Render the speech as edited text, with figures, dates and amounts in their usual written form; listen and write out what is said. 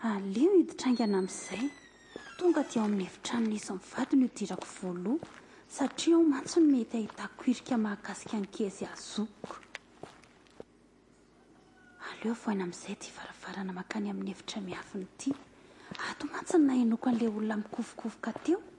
Aleo hiditraingana amin'izay tonga dia ao amin'ny efitrano isy mivady no hidirako voaloha satria ao mantsy no mety ahitako irika mahakasika ny kezy azoko. Aleo voaina amin'izay ity varavarana makany amin'ny efitra miafiny ity. Ato mantsy nahinoko an'ilay olona mikofokofoka teo.